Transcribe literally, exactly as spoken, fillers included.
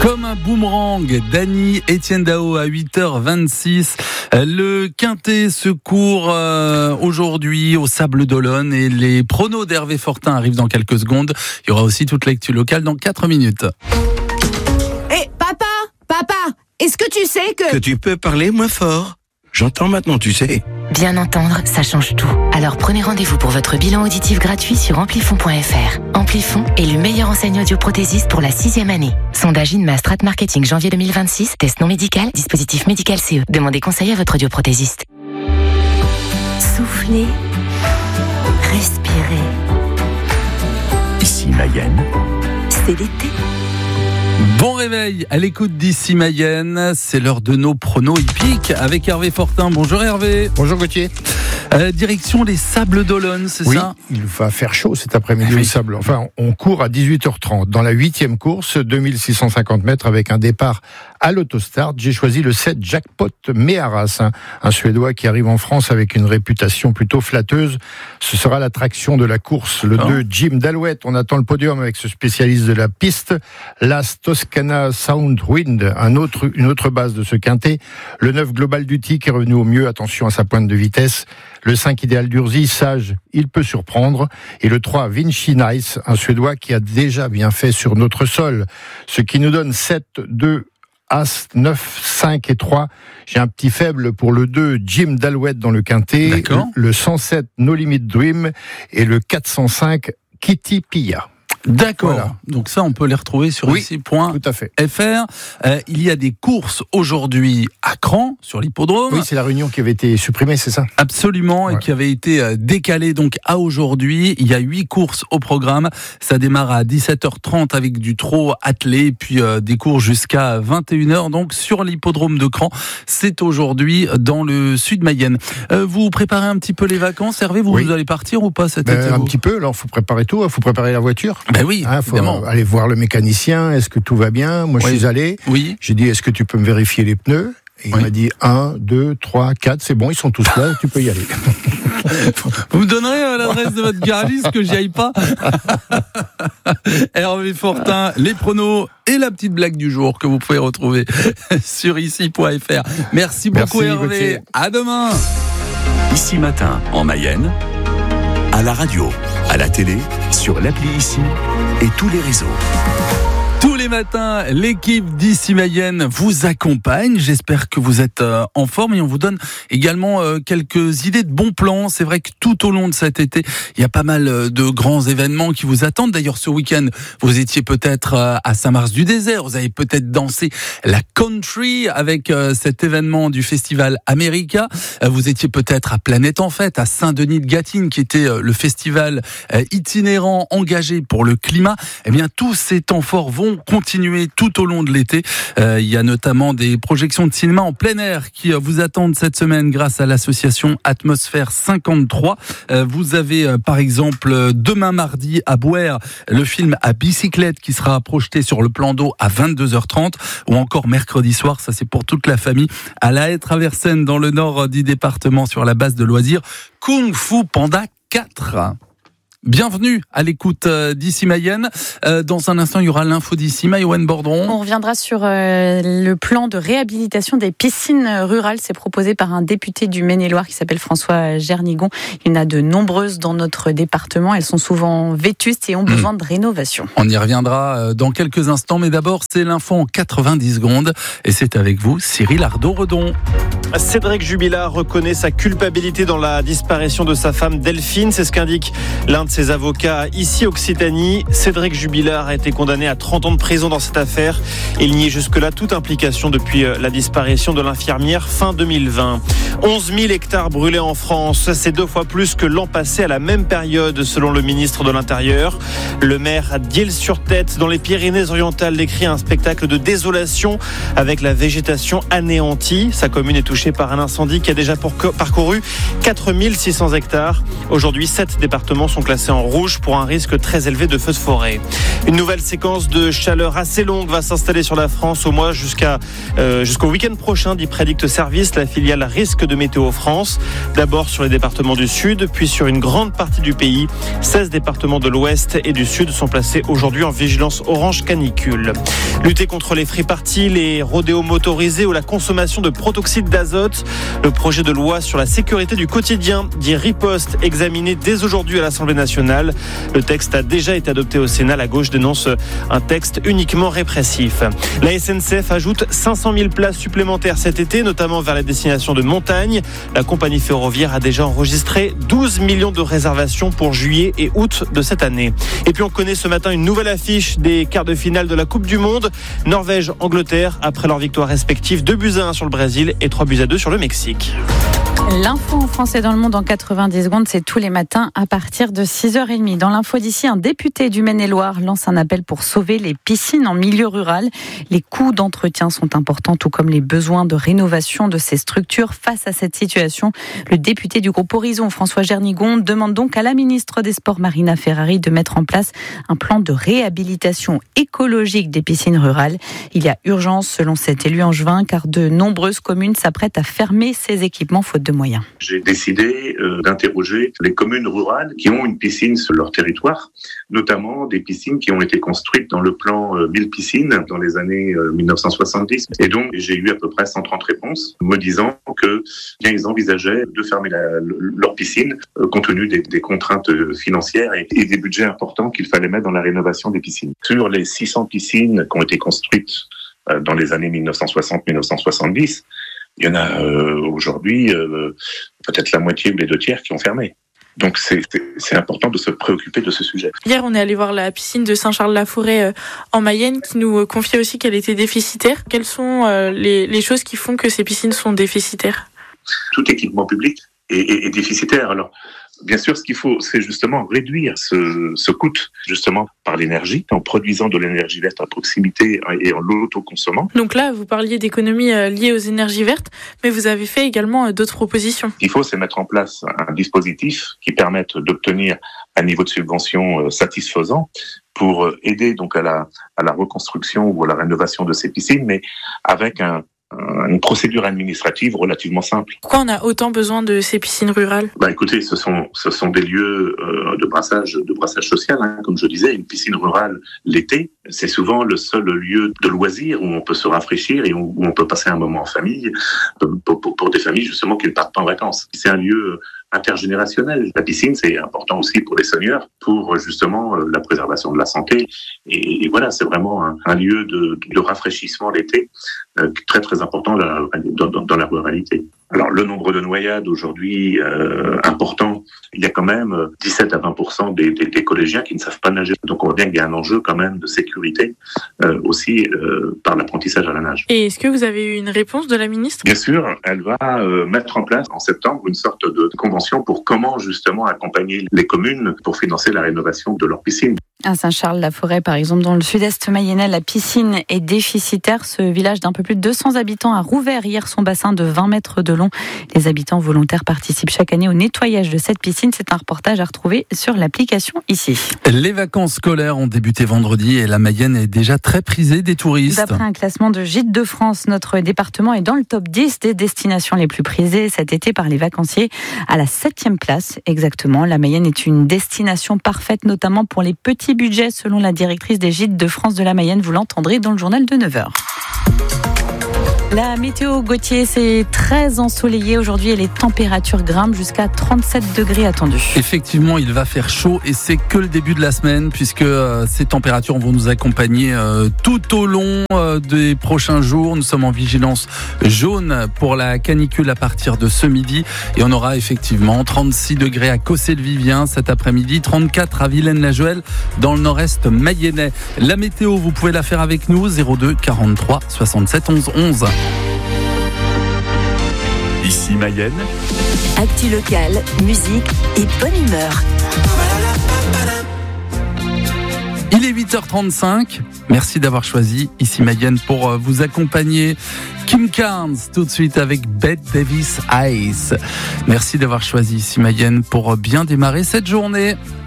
Comme un boomerang, Dany Etienne Dao à huit heures vingt-six. Le Quintet se court euh, aujourd'hui au Sable d'Olonne et les pronos d'Hervé Fortin arrivent dans quelques secondes. Il y aura aussi toute l'actu locale dans quatre minutes. Hé, hey, papa, papa, est-ce que tu sais que... Que tu peux parler moins fort. J'entends maintenant, tu sais. Bien entendre, ça change tout. Alors prenez rendez-vous pour votre bilan auditif gratuit sur amplifon point f r. Amplifon est le meilleur enseigne audioprothésiste pour la sixième année. Sondage INMA Strat Marketing janvier deux mille vingt-six. Test non médical, dispositif médical C E. Demandez conseil à votre audioprothésiste. Soufflez. Respirez. Ici Mayenne. C'est l'été. Bon réveil à l'écoute d'ici Mayenne, c'est l'heure de nos pronos hippiques avec Hervé Fortin. Bonjour Hervé. Bonjour Gauthier. Euh, direction les Sables d'Olonne, c'est oui, ça ? Il va faire chaud cet après-midi oui. au Sable. Enfin, on court à dix-huit heures trente. Dans la huitième course, deux mille six cent cinquante mètres avec un départ à l'autostart. J'ai choisi le sept Jackpot Meharas, un, un Suédois qui arrive en France avec une réputation plutôt flatteuse. Ce sera l'attraction de la course. Le oh. deux Jim d'Alouette. On attend le podium avec ce spécialiste de la piste. L'As Toscana Soundwind, un autre, une autre base de ce quintet. Le neuf Global Duty qui est revenu au mieux. Attention à sa pointe de vitesse. Le cinq Idéal d'Urzy, sage, il peut surprendre. Et le trois Vinci Nice, un Suédois qui a déjà bien fait sur notre sol. Ce qui nous donne sept, deux, As, neuf, cinq et trois. J'ai un petit faible pour le deux Jim d'Alouette dans le quintet. D'accord. Le cent sept No Limit Dream et le quatre cent cinq Kitty Pia. D'accord, voilà. Donc ça on peut les retrouver sur oui, ici point tout à fait. F R. Euh, il y a des courses aujourd'hui à Cran, sur l'hippodrome. Oui, c'est la réunion qui avait été supprimée, c'est ça ? Absolument, ouais. Et qui avait été décalée donc à aujourd'hui. Il y a huit courses au programme. Ça démarre à dix-sept heures trente avec du trot attelé, puis euh, des courses jusqu'à vingt et une heures. Donc sur l'hippodrome de Cran, c'est aujourd'hui dans le sud Mayenne. Euh, vous préparez un petit peu les vacances, Hervé, vous, oui. vous allez partir ou pas cet ben, été ? Un petit peu, alors il faut préparer tout, il faut préparer la voiture. Ben oui, hein, faut évidemment. Aller voir le mécanicien, est-ce que tout va bien ? Moi, je oui. suis allé. Oui. J'ai dit, est-ce que tu peux me vérifier les pneus ? Et il oui. m'a dit un, deux, trois, quatre, c'est bon, ils sont tous là, tu peux y aller. Vous me donnerez euh, l'adresse de votre garagiste que j'y aille pas. Hervé Fortin, les pronos et la petite blague du jour que vous pouvez retrouver sur ici point F R. Merci beaucoup Merci, Hervé. Gauthier. À demain. Ici Matin en Mayenne, à la radio, à la télé, sur l'appli Ici et tous les réseaux. Tous les matins, l'équipe d'Ici Mayenne vous accompagne. J'espère que vous êtes en forme et on vous donne également quelques idées de bons plans. C'est vrai que tout au long de cet été, il y a pas mal de grands événements qui vous attendent. D'ailleurs, ce week-end, vous étiez peut-être à Saint-Mars-du-Désert. Vous avez peut-être dansé la country avec cet événement du festival America. Vous étiez peut-être à Planète en Fête, à Saint-Denis-de-Gâtine, qui était le festival itinérant engagé pour le climat. Eh bien, tous ces temps forts vont continuer tout au long de l'été. Euh, il y a notamment des projections de cinéma en plein air qui euh, vous attendent cette semaine grâce à l'association Atmosphère cinquante-trois. Euh, vous avez euh, par exemple euh, demain mardi à Bouer le film à bicyclette qui sera projeté sur le plan d'eau à vingt-deux heures trente, ou encore mercredi soir, ça c'est pour toute la famille, à La Haye-Traversaine dans le nord du département sur la base de loisirs, Kung Fu Panda quatre. Bienvenue à l'écoute d'Ici Mayenne. Euh, dans un instant, il y aura l'info d'Ici. Maïwen Bordron. On reviendra sur euh, le plan de réhabilitation des piscines rurales. C'est proposé par un député du Maine-et-Loire qui s'appelle François Gernigon. Il y en a de nombreuses dans notre département. Elles sont souvent vétustes et ont besoin mmh. de rénovation. On y reviendra dans quelques instants. Mais d'abord, c'est l'info en quatre-vingt-dix secondes. Et c'est avec vous, Cyril Ardo-Redon. Cédric Jubilard reconnaît sa culpabilité dans la disparition de sa femme Delphine. C'est ce qu'indique l'un de ses avocats ici Occitanie. Cédric Jubilard a été condamné à trente ans de prison dans cette affaire. Il nie jusque-là toute implication depuis la disparition de l'infirmière fin deux mille vingt. onze mille hectares brûlés en France. C'est deux fois plus que l'an passé à la même période selon le ministre de l'Intérieur. Le maire d'Isle-sur-Tête dans les Pyrénées-Orientales décrit un spectacle de désolation avec la végétation anéantie. Sa commune est touchée par un incendie qui a déjà parcouru quatre mille six cents hectares. Aujourd'hui, sept départements sont classés en rouge pour un risque très élevé de feux de forêt. Une nouvelle séquence de chaleur assez longue va s'installer sur la France au moins jusqu'à, euh, jusqu'au week-end prochain, dit Predict Service, la filiale risque de Météo France. D'abord sur les départements du Sud, puis sur une grande partie du pays. seize départements de l'Ouest et du Sud sont placés aujourd'hui en vigilance orange canicule. Lutter contre les free parties, les rodéos motorisés ou la consommation de protoxyde d'azote. Le projet de loi sur la sécurité du quotidien, dit Riposte, examiné dès aujourd'hui à l'Assemblée nationale. Le texte a déjà été adopté au Sénat. La gauche dénonce un texte uniquement répressif. La S N C F ajoute cinq cent mille places supplémentaires cet été, notamment vers les destinations de montagne. La compagnie ferroviaire a déjà enregistré douze millions de réservations pour juillet et août de cette année. Et puis on connaît ce matin une nouvelle affiche des quarts de finale de la Coupe du Monde. Norvège-Angleterre, après leur victoire respective, deux buts à un sur le Brésil et trois buts à deux sur le Mexique. L'info en français dans le monde en quatre-vingt-dix secondes, c'est tous les matins à partir de six heures trente. Dans l'info d'ici, un député du Maine-et-Loire lance un appel pour sauver les piscines en milieu rural. Les coûts d'entretien sont importants, tout comme les besoins de rénovation de ces structures. Face à cette situation, le député du groupe Horizon, François Jernigon, demande donc à la ministre des Sports, Marina Ferrari, de mettre en place un plan de réhabilitation écologique des piscines rurales. Il y a urgence, selon cet élu angevin, car de nombreuses communes s'apprêtent à fermer ces équipements faute de moyens. J'ai décidé euh, d'interroger les communes rurales qui ont une piscine sur leur territoire, notamment des piscines qui ont été construites dans le plan euh, mille piscines dans les années euh, mille neuf cent soixante-dix. Et donc, j'ai eu à peu près cent trente réponses me disant que bien ils envisageaient de fermer la, leur piscine euh, compte tenu des, des contraintes financières et, et des budgets importants qu'il fallait mettre dans la rénovation des piscines. Sur les six cents piscines qui ont été construites euh, dans les années mille neuf cent soixante mille neuf cent soixante-dix, il y en a euh, aujourd'hui euh, peut-être la moitié ou les deux tiers qui ont fermé. Donc c'est, c'est, c'est important de se préoccuper de ce sujet. Hier, on est allé voir la piscine de Saint-Charles-la-Forêt euh, en Mayenne qui nous euh, confiait aussi qu'elle était déficitaire. Quelles sont euh, les, les choses qui font que ces piscines sont déficitaires ? Tout équipement public est, est, est déficitaire. Alors, bien sûr, ce qu'il faut, c'est justement réduire ce, ce coût, justement, par l'énergie, en produisant de l'énergie verte à proximité et en l'autoconsommant. Donc là, vous parliez d'économies liées aux énergies vertes, mais vous avez fait également d'autres propositions. Ce qu'il faut, c'est mettre en place un dispositif qui permette d'obtenir un niveau de subvention satisfaisant pour aider donc à la, à la reconstruction ou à la rénovation de ces piscines, mais avec un une procédure administrative relativement simple. Pourquoi on a autant besoin de ces piscines rurales ? Bah écoutez, ce sont ce sont des lieux euh, de brassage de brassage social, hein. Comme je disais, une piscine rurale l'été, c'est souvent le seul lieu de loisir où on peut se rafraîchir et où on peut passer un moment en famille pour, pour, pour des familles justement qui ne partent pas en vacances. C'est un lieu intergénérationnel. La piscine, c'est important aussi pour les seniors, pour justement la préservation de la santé. Et, et voilà, c'est vraiment un, un lieu de, de rafraîchissement l'été, euh, très très important dans la, dans, dans la ruralité. Alors, le nombre de noyades aujourd'hui euh, important, il y a quand même dix-sept à vingt pour cent des, des, des collégiens qui ne savent pas nager. Donc, on voit bien qu'il y a un enjeu quand même de sécurité euh, aussi euh, par l'apprentissage à la nage. Et est-ce que vous avez eu une réponse de la ministre ? Bien sûr, elle va euh, mettre en place en septembre une sorte de convention pour comment justement accompagner les communes pour financer la rénovation de leurs piscines. À Saint-Charles-la-Forêt, par exemple, dans le sud-est mayennais, la piscine est déficitaire. Ce village d'un peu plus de deux cents habitants a rouvert hier son bassin de vingt mètres de long. Les habitants volontaires participent chaque année au nettoyage de cette piscine. C'est un reportage à retrouver sur l'application ici. Les vacances scolaires ont débuté vendredi et la Mayenne est déjà très prisée des touristes. D'après un classement de Gîtes de France, notre département est dans le top dix des destinations les plus prisées cet été par les vacanciers. À la septième place, exactement. La Mayenne est une destination parfaite, notamment pour les petits budgets, selon la directrice des Gîtes de France de la Mayenne. Vous l'entendrez dans le journal de neuf heures. La météo, Gauthier, c'est très ensoleillé aujourd'hui et les températures grimpent jusqu'à trente-sept degrés attendus. Effectivement, il va faire chaud et c'est que le début de la semaine puisque euh, ces températures vont nous accompagner euh, tout au long euh, des prochains jours. Nous sommes en vigilance jaune pour la canicule à partir de ce midi et on aura effectivement trente-six degrés à Cossé-le-Vivien cet après-midi, trente-quatre à Vilaine-la-Joëlle dans le nord-est mayennais. La météo, vous pouvez la faire avec nous, zéro deux quarante-trois soixante-sept onze onze. Ici Mayenne. Actu locale, musique et bonne humeur. Il est huit heures trente-cinq. Merci d'avoir choisi Ici Mayenne pour vous accompagner. Kim Carnes, tout de suite avec Bette Davis Ice. Merci d'avoir choisi Ici Mayenne pour bien démarrer cette journée.